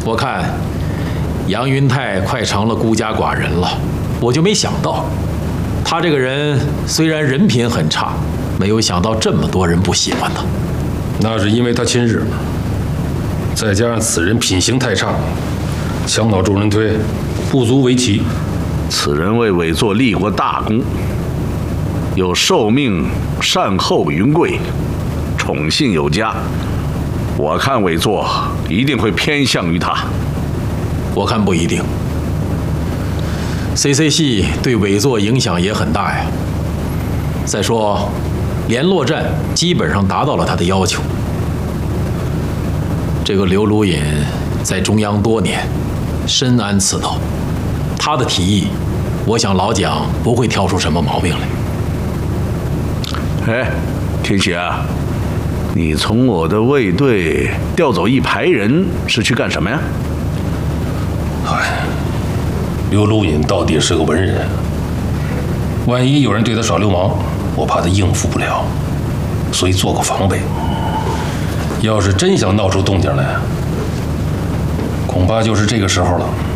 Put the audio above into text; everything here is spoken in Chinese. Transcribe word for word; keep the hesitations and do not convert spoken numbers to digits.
我看杨云泰快成了孤家寡人了，我就没想到，他这个人虽然人品很差，没有想到这么多人不喜欢他。 那是因为他亲日，再加上此人品行太差，墙倒众人推，不足为奇。 此人为伪作立过大功，有受命善后云贵，宠信有加。我看伪作一定会偏向于他。 我看不一定。C C 系对伪作影响也很大呀。再说，联络战基本上达到了他的要求。这个刘卢隐在中央多年，深谙此道，他的提议，我想老蒋不会挑出什么毛病来。 哎，天喜啊，你从我的卫队调走一排人是去干什么呀？ 哎，刘卢隐到底是个文人，万一有人对他耍流氓，我怕他应付不了，所以做个防备。要是真想闹出动静来，恐怕就是这个时候了。